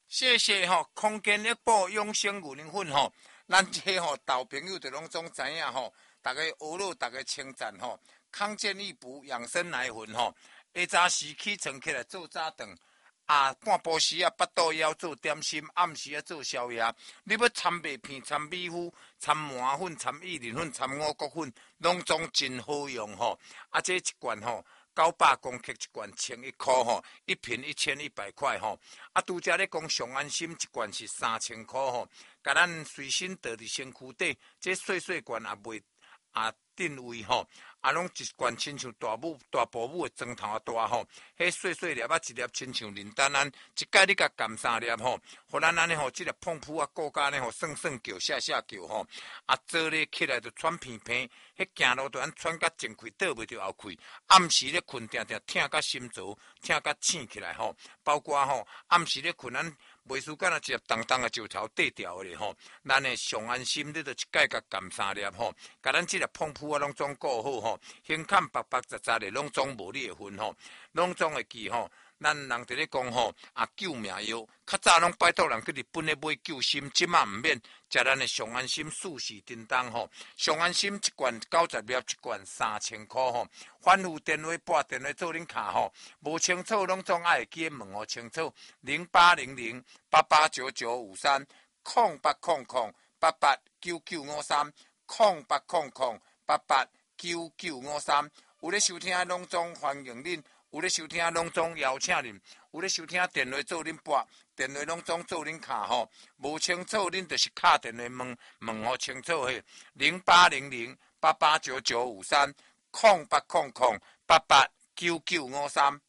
谢谢吼，空间一宝养生牛奶粉吼，咱这吼豆朋友就拢总知影吼，大家学了，大家称赞吼，康健益补养生奶粉吼，下早时起床起来做早顿，半晡时巴肚枵做点心，暗时做宵夜，你要掺麦片、掺米糊、掺麻粉、掺薏仁粉、掺五谷粉，拢总真好用吼，这一罐吼。900公克一罐，1100块吼，一瓶1100块吼。拄则咧讲上安心一罐是3000块吼，甲咱随身带伫身躯底，这细细罐也袂定位吼，拢一罐亲像大伯母的砖头大吼，迄细细粒一粒亲像林丹安，一盖你甲含3粒吼，互咱安尼吼，即个碰扑顾甲呢吼，算叫下叫吼，做咧起来就喘片片，迄行路就喘甲前开倒袂着后开，暗时咧困定定疼甲心脏，疼甲醒起来吼，包括吼暗时咧困咱。袂输干那一粒重重的石头缀掉咧吼，咱的上安心你着一盖甲含3粒吼，甲咱即个碰扑拢总顾好吼，胸坎白白杂杂的拢总无你的份吼，拢总会记吼。咱人伫咧讲吼，救命药，较早拢拜托人去日本咧买救心，即马毋免食咱的上安心4时叮当吼，上安心一罐90粒，一罐3000块吼，反复电话拨电话做恁卡吼，无清楚拢总爱记问哦清楚，0800889953，0800889953，0800889953，有咧收听拢总欢迎恁。有咧收听拢总邀请恁，有咧收听电话做恁拨，电话拢总做恁卡吼，无清楚恁就是敲电话问好清楚嘿，0800889953，0800889953。